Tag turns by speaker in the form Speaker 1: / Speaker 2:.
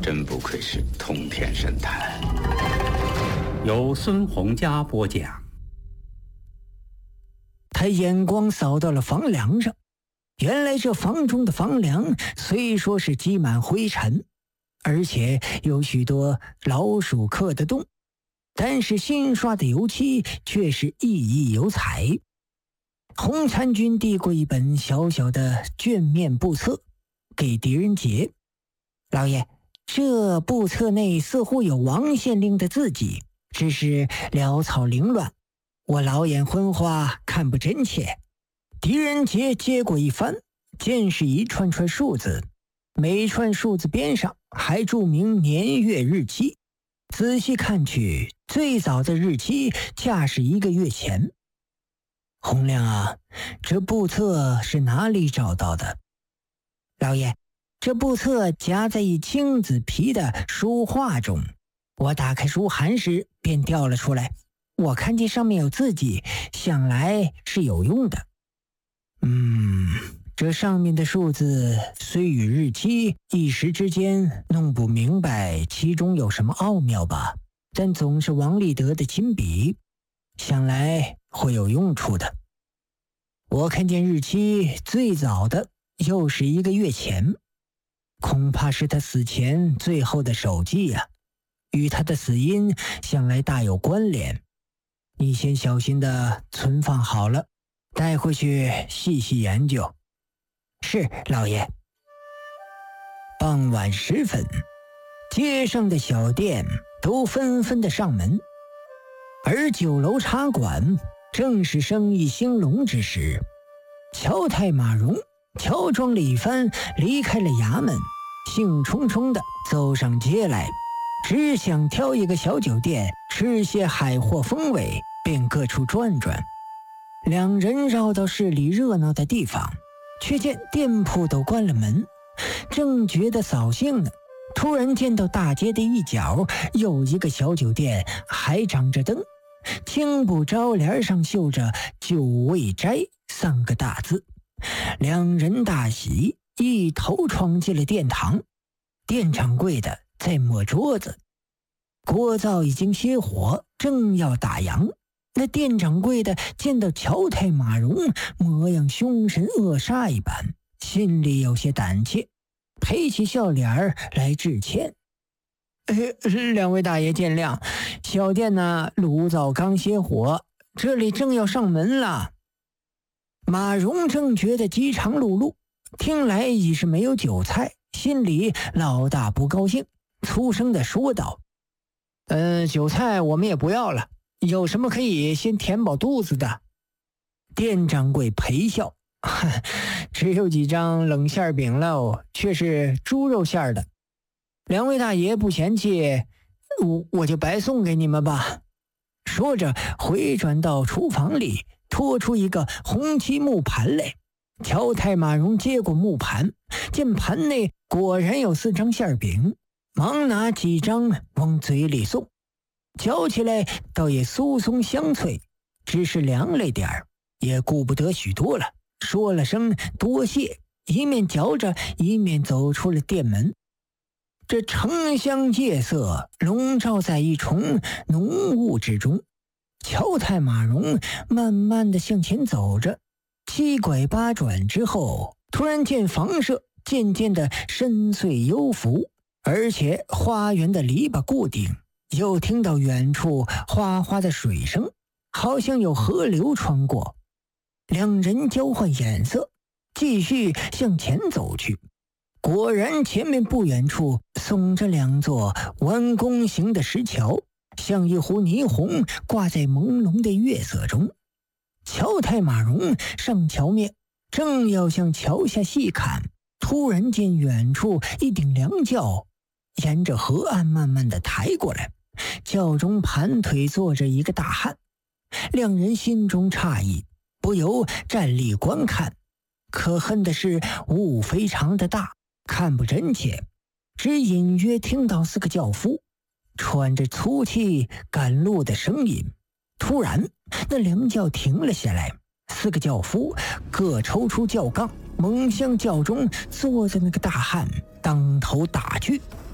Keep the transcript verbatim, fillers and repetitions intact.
Speaker 1: 真不愧是通天神探。
Speaker 2: 由孙洪佳播讲。
Speaker 3: 他眼光扫到了房梁上，原来这房中的房梁虽说是积满灰尘，而且有许多老鼠刻的洞，但是新刷的油漆却是熠熠有彩。洪参军递过一本小小的卷面簿册给狄仁杰：“老爷，这簿册内似乎有王县令的字迹，只是潦草凌乱，我老眼昏花，看不真切。”狄仁杰接过一翻，见是一串串数字，每串数字边上还注明年月日期。仔细看去，最早的日期恰是一个月前。洪亮啊，这簿册是哪里找到的？老爷，这簿册夹在一青紫皮的书画中，我打开书函时便掉了出来。我看见上面有字迹，想来是有用的。嗯，这上面的数字虽与日期一时之间弄不明白其中有什么奥妙吧，但总是王立德的亲笔，想来会有用处的。我看见日期最早的又是一个月前，恐怕是他死前最后的手记呀、啊，与他的死因想来大有关联。你先小心的存放好了，带回去细细研究。是，老爷。傍晚时分，街上的小店都纷纷的上门，而酒楼茶馆正是生意兴隆之时。乔太马荣乔装了一番，离开了衙门，兴冲冲地走上街来，只想挑一个小酒店吃些海货风味，便各处转转。两人绕到市里热闹的地方，却见店铺都关了门，正觉得扫兴呢，突然见到大街的一角有一个小酒店还长着灯，青布招帘上绣着酒味斋三个大字。两人大喜，一头闯进了殿堂。店掌柜的在抹桌子，锅灶已经熄火，正要打烊。那店掌柜的见到乔太马荣模样凶神恶煞一般，心里有些胆怯，陪起笑脸来致歉：“呃，两位大爷见谅，小店呢炉灶刚熄火，这里正要上门了。”马荣正觉得饥肠辘辘，听来已是没有酒菜，心里老大不高兴，粗声地说道：“嗯、呃，酒菜我们也不要了，有什么可以先填饱肚子的？”店掌柜陪笑：“只有几张冷馅饼喽，却是猪肉馅的。两位大爷不嫌弃，我我就白送给你们吧。”说着回转到厨房里，拖出一个红漆木盘来。乔太马荣接过木盘，见盘内果然有四张馅饼，忙拿几张往嘴里送，嚼起来倒也酥松香脆，只是凉了点儿，也顾不得许多了，说了声多谢，一面嚼着一面走出了店门。这城乡夜色笼罩在一重浓雾之中，乔太马荣慢慢地向前走着，七拐八转之后，突然见房舍渐渐的深邃幽浮，而且花园的篱笆固定，又听到远处哗哗的水声，好像有河流穿过。两人交换眼色，继续向前走去。果然前面不远处耸着两座弯弓形的石桥，像一壶霓虹挂在朦胧的月色中。乔太马荣上桥面，正要向桥下细看，突然见远处一顶凉轿沿着河岸慢慢地抬过来，轿中盘腿坐着一个大汉。两人心中诧异，不由站立观看。可恨的是雾非常的大，看不真切，只隐约听到四个轿夫喘着粗气赶路的声音。突然那凉轿停了下来，四个轿夫各抽出轿杠，猛向轿中坐着那个大汉当头打去。